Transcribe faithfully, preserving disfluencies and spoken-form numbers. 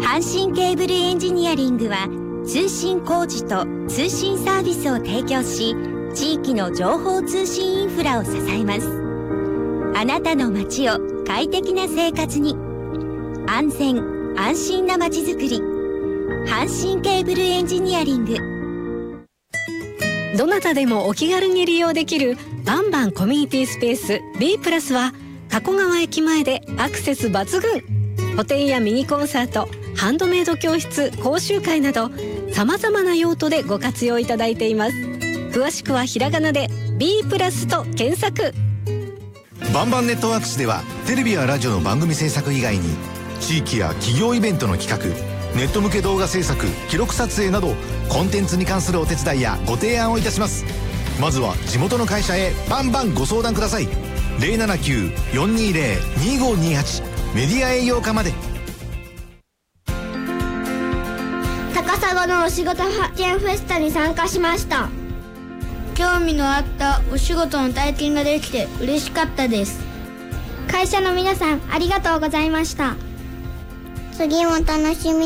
阪神ケーブルエンジニアリングは通信工事と通信サービスを提供し、地域の情報通信インフラを支えます。あなたの街を快適な生活に、安全安心な街づくり、阪神ケーブルエンジニアリング。 どなたでもお気軽に利用できるバンバンコミュニティスペース B プラスは加古川駅前でアクセス抜群。個展やミニコンサート、ハンドメイド教室、講習会などさまざまな用途でご活用いただいています。詳しくはひらがなで B プラスと検索。 バンバンネットワークスではテレビやラジオの番組制作以外に地域や企業イベントの企画、ネット向け動画制作、記録撮影などコンテンツに関するお手伝いやご提案をいたします。まずは地元の会社へバンバンご相談ください。 ゼロななきゅう よんにーゼロ にーごーにーはち メディア営業課まで。 高砂のお仕事発見フェスタに参加しました。興味のあったお仕事の体験ができて嬉しかったです。会社の皆さんありがとうございました。次も楽しみ